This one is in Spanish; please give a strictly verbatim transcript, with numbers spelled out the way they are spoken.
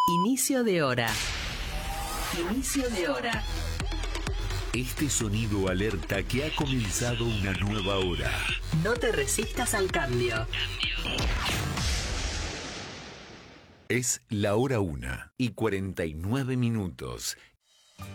Inicio de hora. Inicio de hora. Este sonido alerta que ha comenzado una nueva hora. No te resistas al cambio. Es la hora una y cuarenta y nueve minutos.